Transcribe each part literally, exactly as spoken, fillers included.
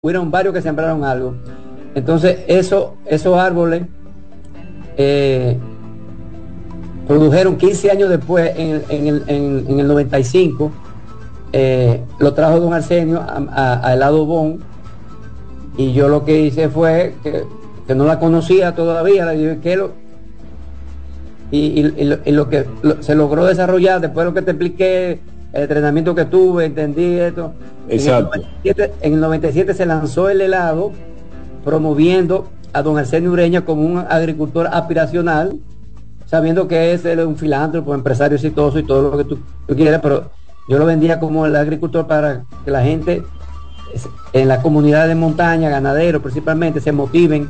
hubieron varios que sembraron algo. Entonces, eso, esos árboles eh, produjeron quince años después, en el, en el, en, en el noventa y cinco, eh, lo trajo don Arsenio a, a, a Helado Bon, y yo lo que hice fue que, que no la conocía todavía, la dije que lo, y, y, y, lo, y lo que lo, se logró desarrollar después de lo que te expliqué, el entrenamiento que tuve, entendí esto. Exacto. En el noventa y siete, en el noventa y siete se lanzó el helado promoviendo a don Arsenio Ureña como un agricultor aspiracional, sabiendo que es él un filántropo, empresario exitoso y todo lo que tú, tú quieras, pero yo lo vendía como el agricultor para que la gente en la comunidad de montaña, ganaderos principalmente, se motiven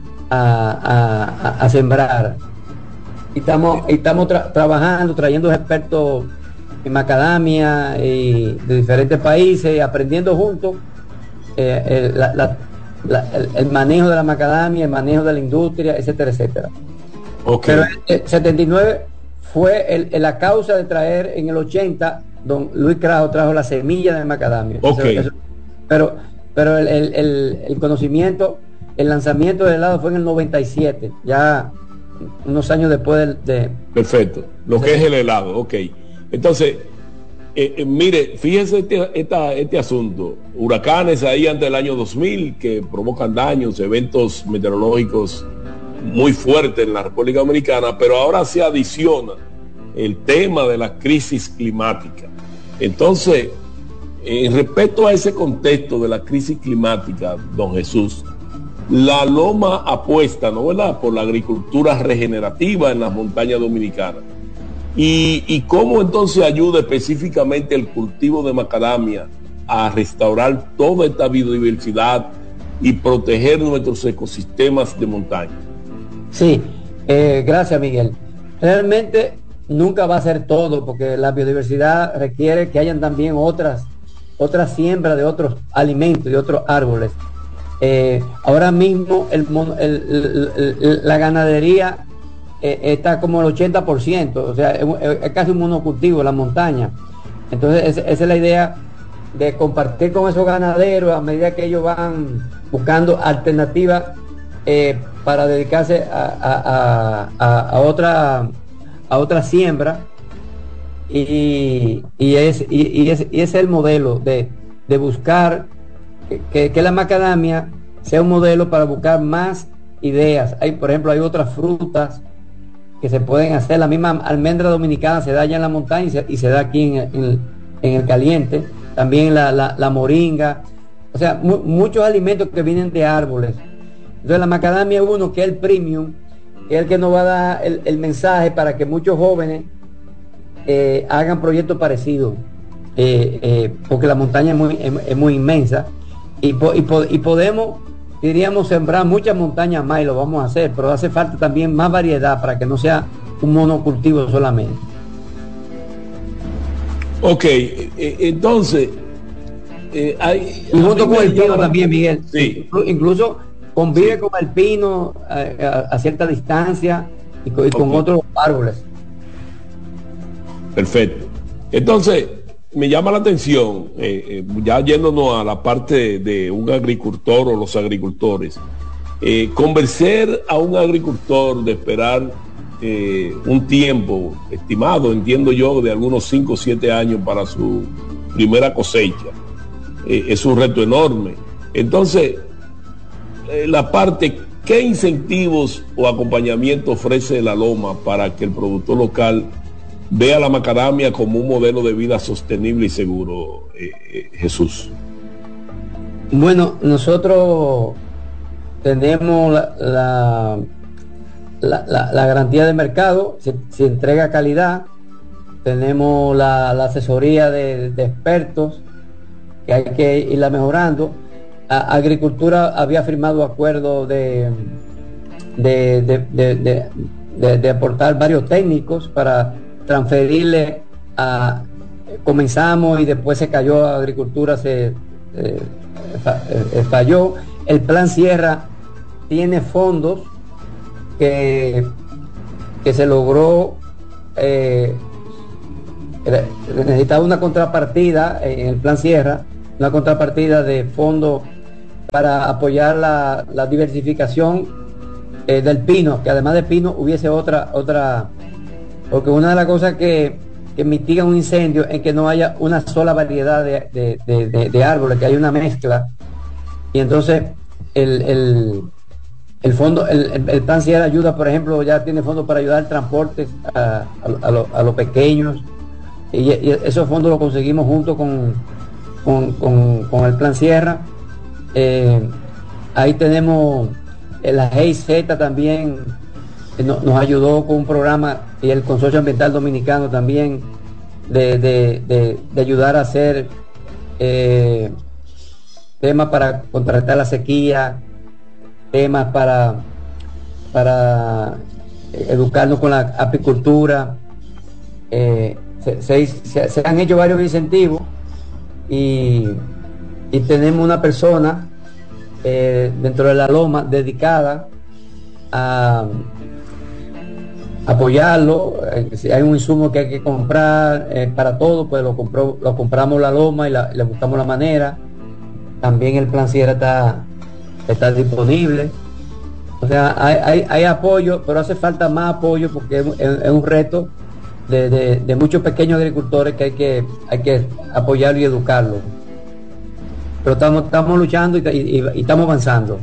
a, a, a, a sembrar. Y estamos, y estamos tra trabajando, trayendo expertos en macadamia y de diferentes países, aprendiendo juntos eh, el, la, la, la, el, el manejo de la macadamia, el manejo de la industria, etcétera, etcétera. Okay. Pero el setenta y nueve fue el, el, la causa de traer en el ochenta, don Luis Crajo trajo la semilla de macadamia. Okay. Eso, eso, pero pero el, el, el, el conocimiento, el lanzamiento del helado fue en el noventa y siete, ya unos años después de... de Perfecto, lo de, que es el helado, ok. Entonces, eh, eh, mire, fíjese este, esta, este asunto. Huracanes ahí antes del año dos mil que provocan daños, eventos meteorológicos muy fuertes en la República Dominicana, pero ahora se adiciona el tema de la crisis climática. Entonces, en eh, respecto a ese contexto de la crisis climática, don Jesús, la Loma apuesta, ¿no verdad?, por la agricultura regenerativa en las montañas dominicanas. Y, y cómo entonces ayuda específicamente el cultivo de macadamia a restaurar toda esta biodiversidad y proteger nuestros ecosistemas de montaña. Sí, eh, gracias Miguel. Realmente nunca va a ser todo, porque la biodiversidad requiere que hayan también otras, otras siembras de otros alimentos, de otros árboles. Eh, ahora mismo el, el, el, el, la ganadería eh, está como el ochenta por ciento, o sea, es, es casi un monocultivo en la montaña. Entonces es, esa es la idea de compartir con esos ganaderos a medida que ellos van buscando alternativas eh, para dedicarse a, a, a, a otra a otra siembra, y, y, es, y, y, es, y es el modelo de, de buscar que, que la macadamia sea un modelo para buscar más ideas. Hay, por ejemplo, hay otras frutas que se pueden hacer. La misma almendra dominicana se da allá en la montaña y se, y se da aquí en, en, en el caliente. También la, la, la moringa. O sea, mu muchos alimentos que vienen de árboles. Entonces la macadamia es uno que es el premium, que es el que nos va a dar el, el mensaje para que muchos jóvenes eh, hagan proyectos parecidos. Eh, eh, porque la montaña es muy, es, es muy inmensa. Y, po, y, po, y podemos, diríamos, sembrar muchas montañas más, y lo vamos a hacer, pero hace falta también más variedad para que no sea un monocultivo solamente. Ok, eh, entonces eh, hay, y junto con el pino también, Miguel. Sí. Incluso convive sí. con el pino a, a, a cierta distancia y con, y con okay. otros árboles. Perfecto. Entonces me llama la atención, eh, eh, ya yéndonos a la parte de un agricultor o los agricultores, eh, convencer a un agricultor de esperar eh, un tiempo estimado, entiendo yo, de algunos cinco o siete años para su primera cosecha, eh, es un reto enorme. Entonces, eh, la parte, ¿qué incentivos o acompañamiento ofrece la Loma para que el productor local vea la macadamia como un modelo de vida sostenible y seguro, eh, eh, Jesús? Bueno, nosotros tenemos la, la, la, la, la garantía de mercado, se, se entrega calidad, tenemos la, la asesoría de, de expertos que hay que irla mejorando. A, Agricultura había firmado acuerdos de de de, de, de, de, de aportar varios técnicos para transferirle a, comenzamos y después se cayó, Agricultura se eh, falló. El plan Sierra tiene fondos que, que se logró, eh, necesitaba una contrapartida en el plan Sierra, una contrapartida de fondos para apoyar la, la diversificación eh, del pino, que además de pino hubiese otra, otra, porque una de las cosas que, que mitigan un incendio es que no haya una sola variedad de, de, de, de, de árboles, que haya una mezcla. Y entonces el, el, el fondo, el, el plan Sierra ayuda, por ejemplo, ya tiene fondos para ayudar al transporte a, a, a, lo, a los pequeños, y, y esos fondos los conseguimos junto con, con, con, con el plan Sierra. Eh, ahí tenemos la G I Z también, eh, no, nos ayudó con un programa, y el Consorcio Ambiental Dominicano también, de, de, de, de ayudar a hacer eh, temas para contrarrestar la sequía, temas para, para educarnos con la apicultura. Eh, se, se, se, se han hecho varios incentivos, y, y tenemos una persona eh, dentro de la Loma dedicada a apoyarlo. Eh, si hay un insumo que hay que comprar eh, para todo, pues lo, compró, lo compramos la Loma y la, le buscamos la manera. También el plan Sierra está, está disponible. O sea, hay, hay, hay apoyo, pero hace falta más apoyo, porque es, es, es un reto de, de, de muchos pequeños agricultores que hay que, hay que apoyarlo y educarlo. Pero estamos, estamos luchando y, y, y estamos avanzando.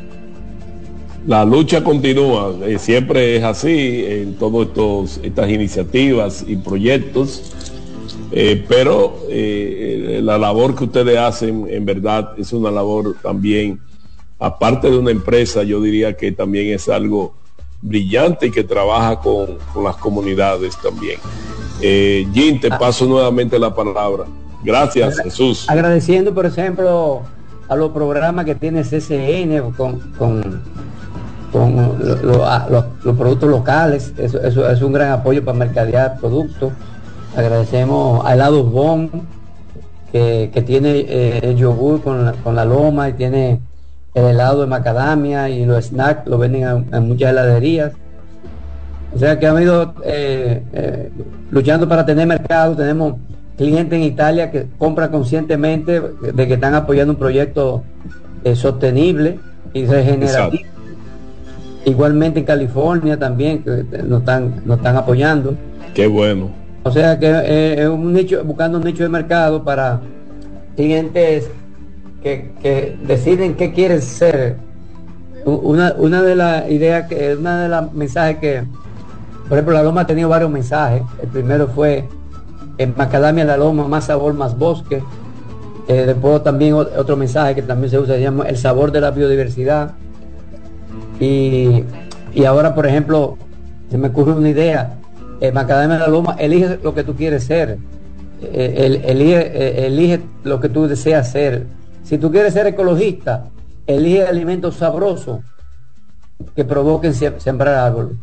La lucha continúa, eh, siempre es así en todas estas iniciativas y proyectos, eh, pero eh, la labor que ustedes hacen en verdad es una labor también, aparte de una empresa, yo diría que también es algo brillante y que trabaja con, con las comunidades también. Eh, Jim, te paso nuevamente la palabra. Gracias, Jesús. Agradeciendo, por ejemplo, a los programas que tiene C C N con, con, con lo, lo, a, los, los productos locales. Eso, eso es un gran apoyo para mercadear productos. Agradecemos a Helados Bon, que, que tiene eh, el yogur con la, con la Loma, y tiene el helado de macadamia, y los snacks lo venden en, en muchas heladerías. O sea que han ido eh, eh, luchando para tener mercado. Tenemos clientes en Italia que compran conscientemente de que están apoyando un proyecto eh, sostenible y regenerativo. Exacto. Igualmente en California también, que nos están, nos están apoyando. Qué bueno. O sea que eh, es un nicho, buscando un nicho de mercado para clientes que, que deciden qué quieren ser. Una, una de las ideas, que una de las mensajes que, por ejemplo, la Loma ha tenido varios mensajes. El primero fue en macadamia la Loma, más sabor, más bosque. Eh, después también otro mensaje que también se usa, se llama el sabor de la biodiversidad. Y, y ahora, por ejemplo, se me ocurre una idea. Eh, macadamia la Loma, elige lo que tú quieres ser. Eh, el, elige, eh, elige lo que tú deseas ser. Si tú quieres ser ecologista, elige alimentos sabrosos que provoquen sembrar árboles.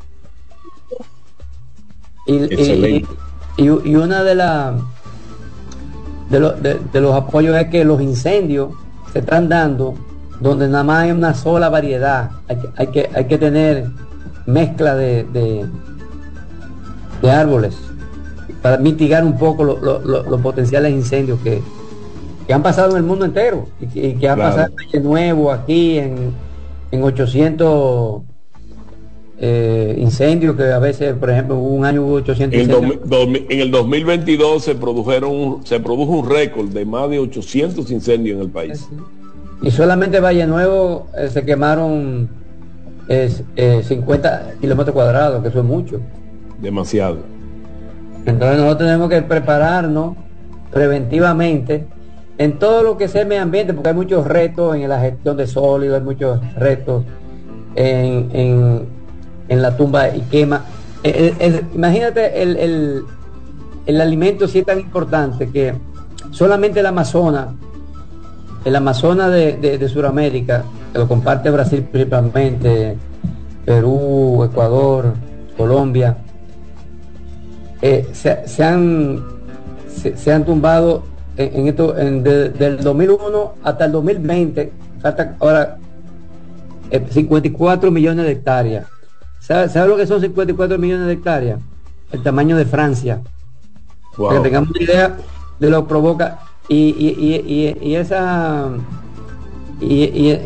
Y, y, y, y una de, la, de, lo, de, de los apoyos es que los incendios se están dando donde nada más hay una sola variedad. Hay que, hay que, hay que tener mezcla de, de, de árboles para mitigar un poco lo, lo, lo, los potenciales incendios que, que han pasado en el mundo entero, y que, y que ha claro. pasado de nuevo aquí en, en ochocientos eh, incendios, que a veces, por ejemplo, hubo un año hubo ochocientos en, incendios. do, do, en el dos mil veintidós se produjeron se produjo un récord de más de ochocientos incendios en el país. Y solamente Valle Nuevo eh, se quemaron eh, eh, cincuenta kilómetros cuadrados, que eso es mucho. Demasiado. Entonces nosotros tenemos que prepararnos preventivamente en todo lo que sea el medio ambiente, porque hay muchos retos en la gestión de sólidos, hay muchos retos en, en, en la tumba y quema. El, el, el, imagínate el, el, el alimento sí es tan importante que solamente el Amazonas, el Amazonas de, de, de Sudamérica, que lo comparte Brasil principalmente, Perú, Ecuador, Colombia, eh, se, se han se, se han tumbado en, en esto en de, del dos mil uno hasta el dos mil veinte, falta ahora eh, cincuenta y cuatro millones de hectáreas. ¿Sabe, ¿Sabe lo que son cincuenta y cuatro millones de hectáreas? El tamaño de Francia. Wow. Para que tengamos una idea de lo que provoca. Y, y, y, y, y esa y, y